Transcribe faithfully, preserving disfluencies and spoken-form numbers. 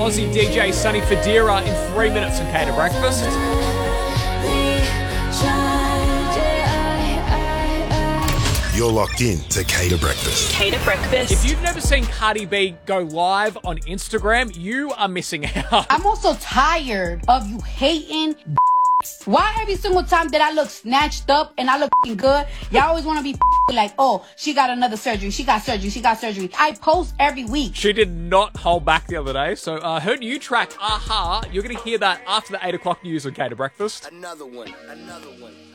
Aussie D J Sonny Fodera in three minutes on Cater Breakfast. You're locked in to Cater Breakfast. Cater Breakfast. If you've never seen Cardi B go live on Instagram, you are missing out. I'm also tired of you hating. Why every single time that I look snatched up and I look f***ing good, y'all always want to be f***ing like, oh, she got another surgery, she got surgery, she got surgery. I post every week. She did not hold back the other day. So uh, her new track, Aha, you're going to hear that after the eight o'clock news on Cater Breakfast. Another one, another one.